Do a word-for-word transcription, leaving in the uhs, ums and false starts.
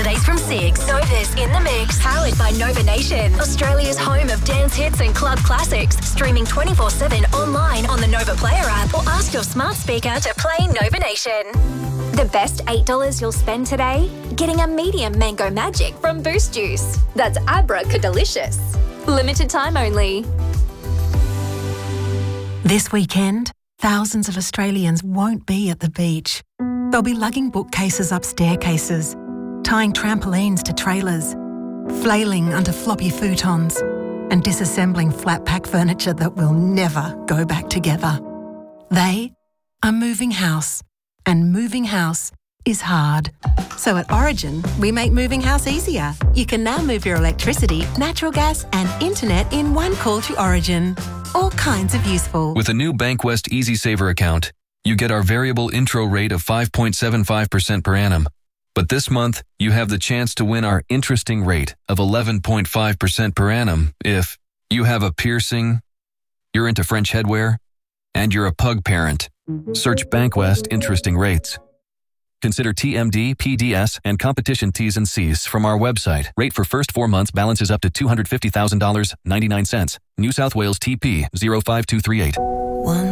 Saturdays from six. Nova's In the Mix. Powered by Nova Nation. Australia's home of dance hits and club classics. Streaming twenty-four seven online on the Nova Player app or ask your smart speaker to play Nova Nation. The best eight dollars you'll spend today? Getting a medium mango magic from Boost Juice. That's abracadalicious. Limited time only. This weekend, thousands of Australians won't be at the beach. They'll be lugging bookcases up staircases, tying trampolines to trailers, flailing under floppy futons, and disassembling flat-pack furniture that will never go back together. They are moving house, and moving house is hard. So at Origin, we make moving house easier. You can now move your electricity, natural gas and internet in one call to Origin. All kinds of useful. With a new Bankwest EasySaver account, you get our variable intro rate of five point seven five percent per annum. But this month, you have the chance to win our interesting rate of eleven point five percent per annum if you have a piercing, you're into French headwear, and you're a pug parent. Search Bankwest Interesting Rates. Consider T M D, P D S, and competition T's and C's from our website. Rate for first four months balances up to two hundred fifty thousand dollars and ninety-nine cents. New South Wales T P zero five two three eight. One.